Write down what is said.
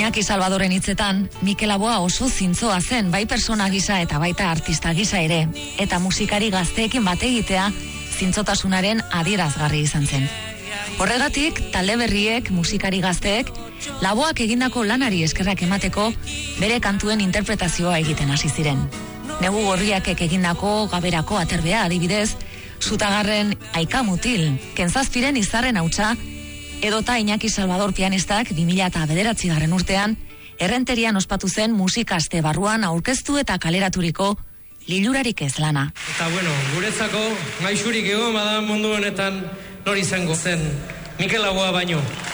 Iñaki Salvadoren hitzetan, Mikel Laboa oso zintzoa zen, bai persona gisa eta baita artista gisa ere, eta musikari gazteekin bat egitea zintzotasunaren adierazgarri izan zen. Horregatik, talde berriek, musikari gazteek, Laboak egindako lanari eskerrak emateko bere kantuen interpretazioa egiten hasi ziren. Negu Gorriakek egindako Gaberako Aterbea adibidez, Zutagarren Aika Mutil, Kentzazpiren Izarren Hautsa, edota Iñaki Salvador pianistak 2009 urtean Errenterian ospatu zen musikaste barruan aurkeztu eta kaleraturiko Lilurarik ez lana. Eta guretzako gaixurik egon bada mundu honetan nori izango zen Mikel Laboa baino.